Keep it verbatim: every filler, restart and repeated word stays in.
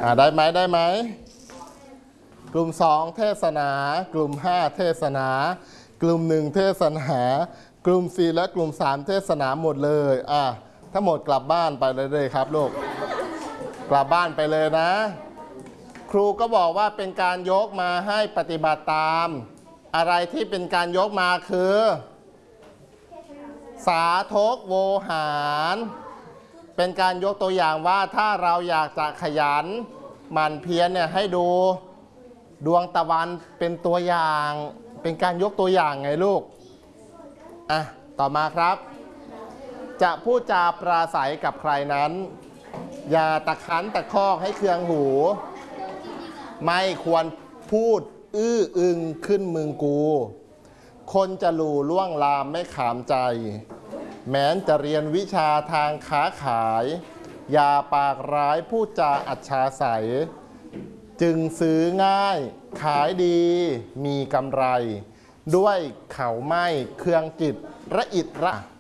อ่าได้ไหมได้ไหมกลุ่มสองเทศนากลุ่มห้าเทศนากลุ่มหนึ่งเทศนากลุ่มสี่และกลุ่มสามเทศนาหมดเลยอ่ะถ้าหมดกลับบ้านไปเลยเลยครับลูกกลับบ้านไปเลยนะครูก็บอกว่าเป็นการยกมาให้ปฏิบัติตามอะไรที่เป็นการยกมาคือสาธกโวหารเป็นการยกตัวอย่างว่าถ้าเราอยากจะขยันหมั่นเพียรเนี่ยให้ดูดวงตะวันเป็นตัวอย่างเป็นการยกตัวอย่างไงลูกอ่ะต่อมาครับจะพูดจาปราศัยกับใครนั้นอย่าตะคั้นตะคอกให้เคืองหูไม่ควรพูดอื้ออึงขึ้นมึงกูคนจะหลู่ล่วงลามไม่ขามใจแม้นจะเรียนวิชาทางค้าขายอย่าปากร้ายพูดจาอัจฉาใสจึงซื้อง่ายขายดีมีกำไรด้วยเขาไม่เครื่องจิตระอิดระ